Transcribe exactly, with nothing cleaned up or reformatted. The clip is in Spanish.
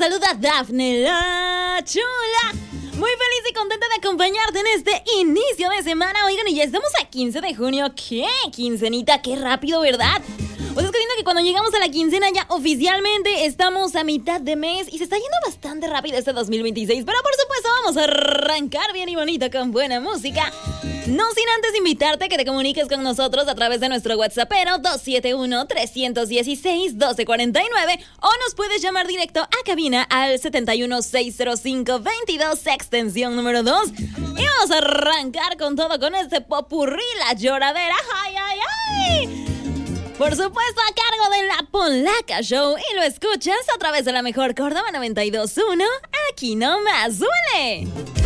saluda Dafne la Chula. Muy feliz y contenta de acompañarte en este inicio de semana. Oigan, y ya estamos a quince de junio. ¿Qué? Quincenita, qué rápido, ¿verdad? O sea, es que siento que cuando llegamos a la quincena ya oficialmente estamos a mitad de mes y se está yendo bastante rápido este dos mil veintiséis. Pero por supuesto vamos a arrancar bien y bonito con buena música. No sin antes invitarte a que te comuniques con nosotros a través de nuestro WhatsAppero dos siete uno, tres uno seis, uno dos cuatro nueve o nos puedes llamar directo a cabina al siete uno seis cero cinco, veintidós, extensión número dos. Y vamos a arrancar con todo con este popurrí, la lloradera. ¡Ay, ay, ay! Por supuesto, a cargo de La Polaca Show. Y lo escuchas a través de la mejor Córdoba noventa y dos punto uno. Aquí nomás, ¡súbele!